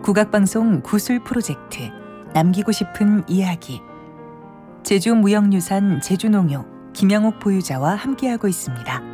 국악방송 구술 프로젝트 남기고 싶은 이야기, 제주무역유산 제주농협 김영옥 보유자와 함께하고 있습니다.